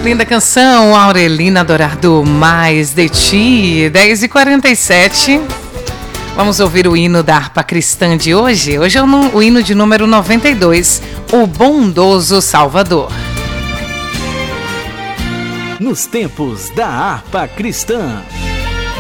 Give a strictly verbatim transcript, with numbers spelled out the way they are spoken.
Linda canção, Aurelina Adorado, Mais de Ti, dez e quarenta e sete. Vamos ouvir o hino da harpa cristã de hoje. Hoje é o, o hino de número noventa e dois, O Bondoso Salvador. Nos tempos da harpa cristã.